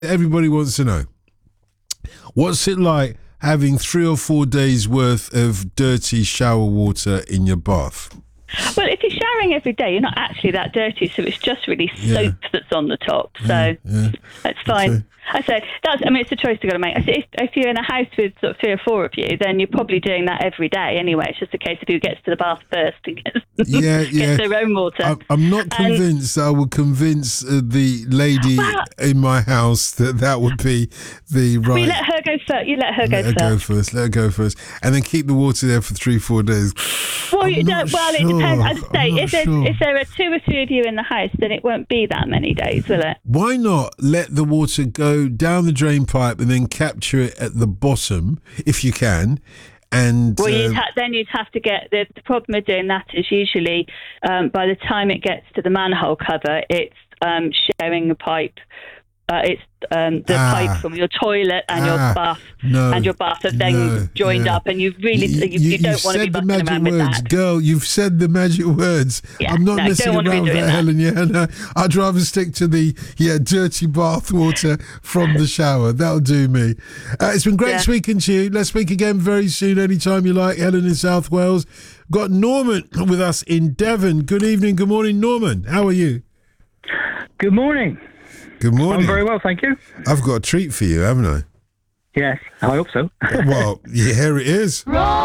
Everybody wants to know, what's it like having 3 or 4 days worth of dirty shower water in your bath? Well, if you're showering every day, you're not actually that dirty, so it's just really soap that's on the top. So that's fine. Okay. I say it's a choice you've got to make. I say if you're in a house with sort of 3 or 4 of you, then you're probably doing that every day anyway. It's just a case of who gets to the bath first and gets their own water. I'm not convinced I would convince the lady in my house that would be the right. We let her go first. You let her go first. Let her go first, and then keep the water there for 3-4 days. Well, it depends. I'd say if there are 2 or 3 of you in the house, then it won't be that many days, will it? Why not let the water go down the drain pipe and then capture it at the bottom, if you can? And well, you'd have to get the problem with doing that is usually by the time it gets to the manhole cover, it's sharing a pipe. It's the pipe from your toilet and your bath and your bath are then joined up, and you really you don't want to be fucking around with that. Girl, you've said the magic words. Yeah, I'm not messing around with that, Helen. Yeah, I'd rather stick to the dirty bath water from the shower. That'll do me. It's been great speaking to you. Let's speak again very soon, anytime you like, Helen in South Wales. Got Norman with us in Devon. Good evening, good morning, Norman. How are you? Good morning. Good morning. I'm very well, thank you. I've got a treat for you, haven't I? Yes, I hope so. Well, here it is.